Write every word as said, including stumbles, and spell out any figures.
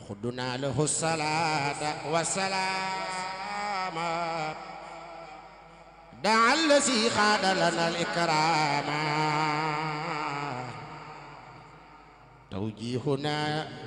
خدنا له الصلاة والسلام دعا الذي خاد لنا الإكرام توجيهنا